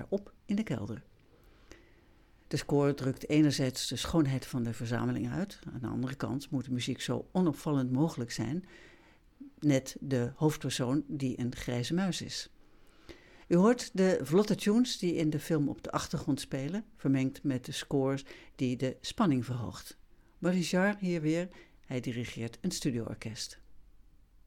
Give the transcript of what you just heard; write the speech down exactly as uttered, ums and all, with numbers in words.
op in de kelder. De score drukt enerzijds de schoonheid van de verzameling uit. Aan de andere kant moet de muziek zo onopvallend mogelijk zijn. Net de hoofdpersoon die een grijze muis is. U hoort de vlotte tunes die in de film op de achtergrond spelen, vermengd met de scores die de spanning verhoogt. Maurice Jarre hier weer, hij dirigeert een studioorkest.